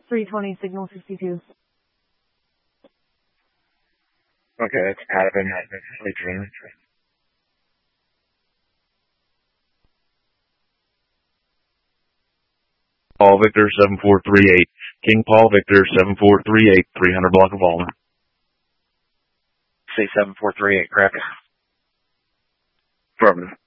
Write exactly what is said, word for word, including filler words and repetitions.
three twenty, signal sixty-two. Okay, that's Adam. Adrian. Paul Victor seven four three eight. King Paul Victor seven four three eight, three hundred block of Alma. Say seven four three eight, correct? Affirmative.